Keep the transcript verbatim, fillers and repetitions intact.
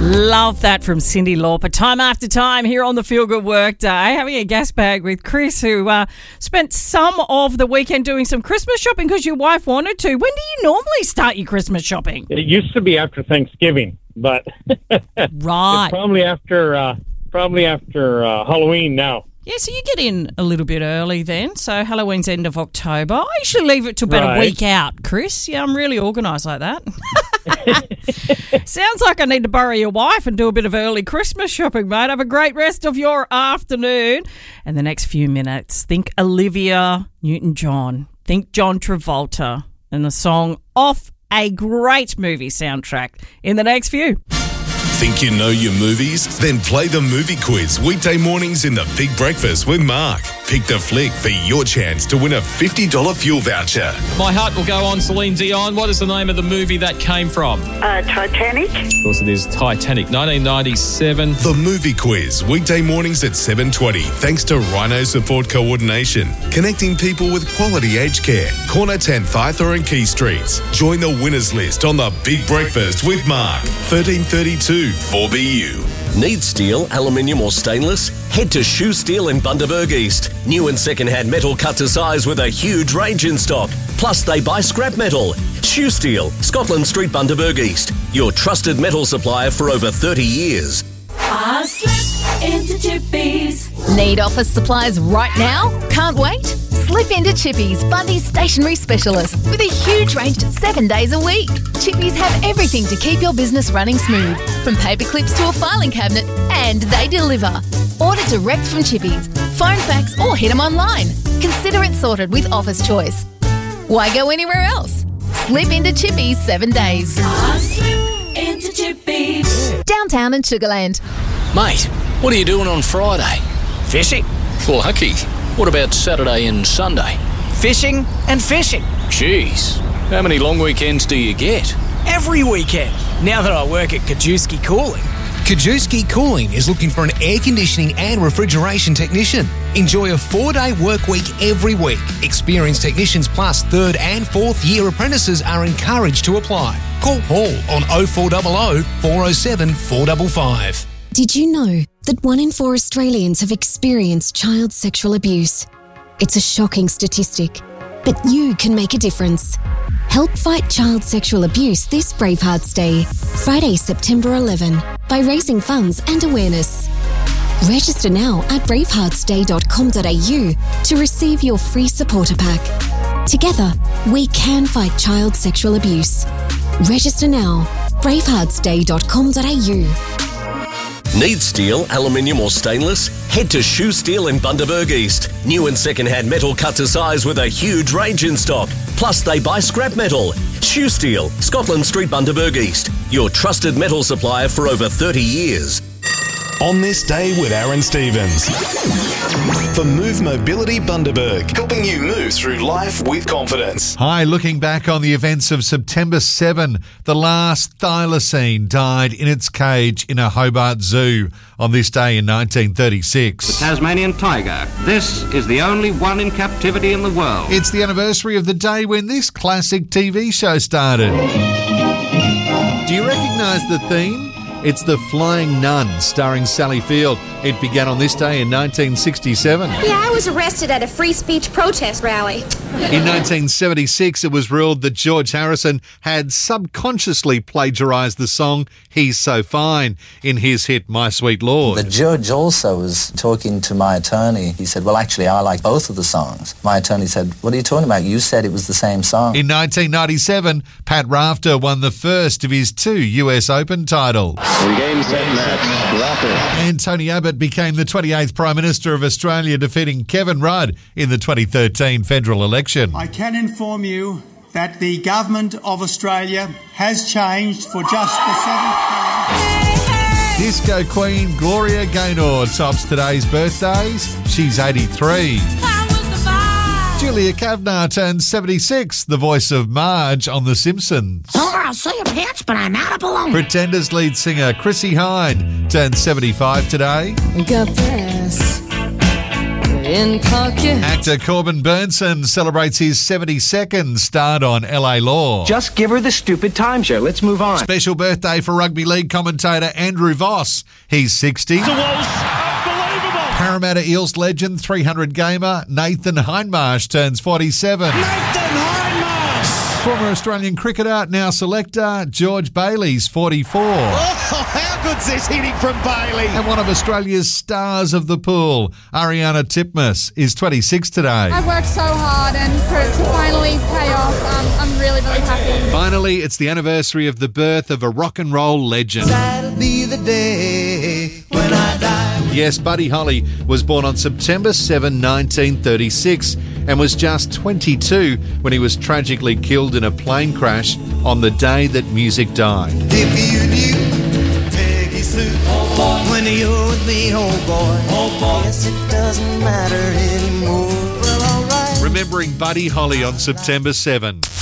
Love that from Cyndi Lauper. Time after time here on the Feel Good Work Day, having a gas bag with Chris, who uh, spent some of the weekend doing some Christmas shopping because your wife wanted to. When do you normally start your Christmas shopping? It used to be after Thanksgiving, but right, it's probably after uh, probably after uh, Halloween now. Yeah, so you get in a little bit early then. So Halloween's end of October. I usually leave it to about Right. a week out, Chris. Yeah, I'm really organised like that. Sounds like I need to borrow your wife and do a bit of early Christmas shopping, mate. Have a great rest of your afternoon. And the next few minutes, think Olivia Newton-John. Think John Travolta and the song off a great movie soundtrack in the next few. Think you know your movies? Then play the movie quiz weekday mornings in the Big Breakfast with Mark. Pick the flick for your chance to win a fifty dollars fuel voucher. My heart will go on, Celine Dion. What is the name of the movie that came from? Uh, Titanic. Of course, it is Titanic, nineteen ninety-seven. The movie quiz weekday mornings at seven twenty. Thanks to Rhino Support Coordination, connecting people with quality aged care. Corner ten, Thytha and Key Streets. Join the winners list on the Big Breakfast with Mark. thirteen thirty-two four B U. Need steel, aluminium or stainless? Head to Shoe Steel in Bundaberg East. New and second-hand metal cut to size with a huge range in stock. Plus, they buy scrap metal. Shoe Steel, Scotland Street, Bundaberg East. Your trusted metal supplier for over thirty years. I slip into Chippies. Need office supplies right now? Can't wait? Slip into Chippies, Bundy's stationery specialist, with a huge range seven days a week. Chippies have everything to keep your business running smooth, from paper clips to a filing cabinet, and they deliver. Order direct from Chippies, phone, fax, or hit them online. Consider it sorted with Office Choice. Why go anywhere else? Slip into Chippies seven days. I slip into Chippies. Downtown and Sugarland. Mate, what are you doing on Friday? Fishing. Lucky. What about Saturday and Sunday? Fishing and fishing. Jeez, how many long weekends do you get? Every weekend, now that I work at Kajewski Cooling. Kajewski Cooling is looking for an air conditioning and refrigeration technician. Enjoy a four-day work week every week. Experienced technicians plus third and fourth year apprentices are encouraged to apply. Call Paul on oh four hundred, four oh seven, four five five. Did you know that one in four Australians have experienced child sexual abuse? It's a shocking statistic, but you can make a difference. Help fight child sexual abuse this Bravehearts Day, Friday, September eleventh, by raising funds and awareness. Register now at bravehearts day dot com dot a u to receive your free supporter pack. Together, we can fight child sexual abuse. Register now, bravehearts day dot com dot a u. Need steel, aluminium or stainless? Head to Shoe Steel in Bundaberg East. New and second-hand metal cut to size with a huge range in stock. Plus, they buy scrap metal. Shoe Steel, Scotland Street, Bundaberg East. Your trusted metal supplier for over thirty years. On this day with Aaron Stevens. For Move Mobility Bundaberg, helping you move through life with confidence. Hi, looking back on the events of September seventh, the last thylacine died in its cage in a Hobart Zoo on this day in nineteen thirty-six. The Tasmanian tiger. This is the only one in captivity in the world. It's the anniversary of the day when this classic T V show started. Do you recognise the theme? It's The Flying Nun, starring Sally Field. It began on this day in nineteen sixty-seven. Yeah, I was arrested at a free speech protest rally. In nineteen seventy-six, it was ruled that George Harrison had subconsciously plagiarised the song He's So Fine in his hit My Sweet Lord. The judge also was talking to my attorney. He said, well, actually, I like both of the songs. My attorney said, what are you talking about? You said it was the same song. In nineteen ninety-seven, Pat Rafter won the first of his two U S Open titles. Game, set, match. Rafter. And Tony Abbott became the twenty-eighth Prime Minister of Australia, defeating Kevin Rudd in the twenty thirteen federal election. I can inform you that the Government of Australia has changed for just the seventh time. Disco Queen Gloria Gaynor tops today's birthdays. She's eighty-three. Julia Kavanaugh turns seventy-six, the voice of Marge on The Simpsons. Oh, I'll see your pants, but I'm out of balloons. Pretenders lead singer Chrissie Hynde turns seventy-five today. Got this. Actor Corbin Burnson celebrates his seventy-second start on L A Law. Just give her the stupid timeshare. Let's move on. Special birthday for rugby league commentator Andrew Voss. He's sixty. Unbelievable. Parramatta Eels legend, three hundred gamer Nathan Hindmarsh turns forty-seven. Nathan Hindmarsh. Former Australian cricketer, now selector, George Bailey's forty-four. Oh, how good's this hitting from Bailey? And one of Australia's stars of the pool, Ariana Titmus, is twenty-six today. I've worked so hard, and for it to finally pay off, um, I'm really, really happy. Finally, it's the anniversary of the birth of a rock and roll legend. That'll be the day when I die. Yes, Buddy Holly was born on September seventh, nineteen thirty-six, and was just twenty-two when he was tragically killed in a plane crash on the day that music died. If you knew Peggy Sue, oh boy, when you're with me, oh boy, oh boy, yes, it doesn't matter anymore. Well, all right. Remembering Buddy Holly on September seventh.